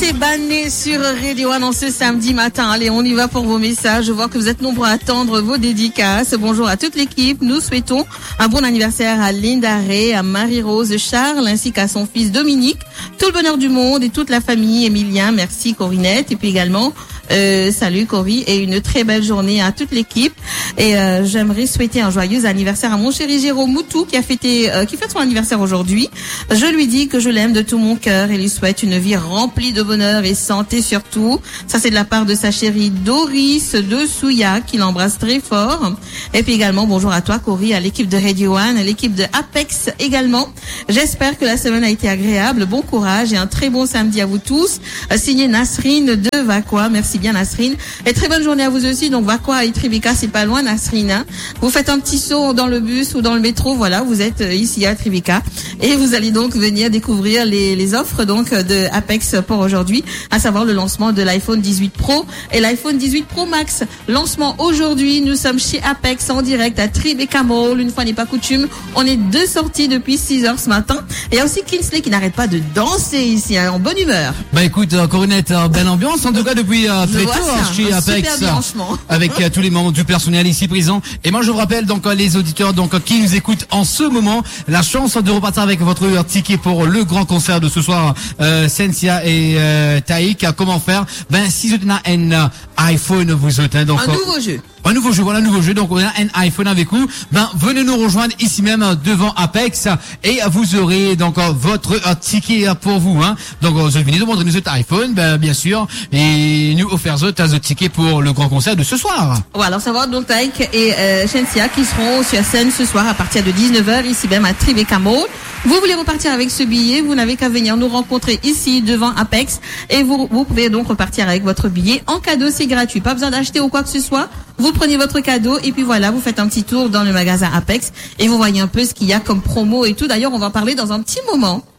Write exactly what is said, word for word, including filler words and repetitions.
Banné sur Radio One en ce samedi matin. Allez, on y va pour vos messages. Je vois que vous êtes nombreux à attendre vos dédicaces. Bonjour à toute l'équipe. Nous souhaitons un bon anniversaire à Linda Ray, à Marie-Rose Charles, ainsi qu'à son fils Dominique. Tout le bonheur du monde et toute la famille. Emilien, merci Corinette. Et puis également, euh, salut Cory et une très belle journée à toute l'équipe. Et euh, j'aimerais souhaiter un joyeux anniversaire à mon chéri Jérôme Moutou qui a fêté, euh, qui fête son anniversaire aujourd'hui. Je lui dis que je l'aime de tout mon cœur et lui souhaite une vie remplie de bonheur et santé surtout. Ça, c'est de la part de sa chérie Doris de Souillac, qui l'embrasse très fort. Et puis également, bonjour à toi, Cory, à l'équipe de Radio One, à l'équipe de Apex également. J'espère que la semaine a été agréable. Bon courage et un très bon samedi à vous tous. Signé Nasrine de Vacois. Merci bien, Nasrine. Et très bonne journée à vous aussi. Donc, Vacois et Tribeca, c'est pas loin, Nasrine. Hein. Vous faites un petit saut dans le bus ou dans le métro. Voilà, vous êtes ici à Tribeca. Et vous allez donc venir découvrir les, les offres, donc, de Apex pour aujourd'hui, à savoir le lancement de l'iPhone dix-huit Pro et l'iPhone dix-huit Pro Max. Lancement aujourd'hui, nous sommes chez Apex en direct à Tribeca Mall. Une fois n'est pas coutume, on est deux sorties depuis six heures ce matin. Et il y a aussi Kinsley qui n'arrête pas de danser ici, hein, en bonne humeur. Bah écoute, euh, Corinette, euh, belle ambiance en tout cas depuis euh, très tôt hein, chez Apex, bien, avec euh, tous les membres du personnel ici présents. Et moi je vous rappelle donc euh, les auditeurs donc euh, qui nous écoutent en ce moment, la chance de repartir avec votre euh, ticket pour le grand concert de ce soir, euh, Sensia et euh, Taïk. Comment faire? Ben si vous avez un euh, iPhone, vous êtes hein, donc un nouveau jeu. Un nouveau jeu, voilà un nouveau jeu. Donc on a un iPhone avec vous. Ben venez nous rejoindre ici même devant Apex et vous aurez donc votre uh, ticket pour vous. Hein. Donc vous venez demander nous votre iPhone, ben bien sûr, et nous offrir votre ticket pour le grand concert de ce soir. Voilà, alors ça va donc Taïk et euh, Shensia qui seront sur scène ce soir à partir de dix-neuf heures ici même à Tribeca Mall. Vous voulez repartir avec ce billet, vous n'avez qu'à venir nous rencontrer ici devant Apex et vous, vous pouvez donc repartir avec votre billet en cadeau, c'est gratuit, pas besoin d'acheter ou quoi que ce soit. Vous prenez votre cadeau et puis voilà, vous faites un petit tour dans le magasin Apex et vous voyez un peu ce qu'il y a comme promo et tout. D'ailleurs, on va en parler dans un petit moment.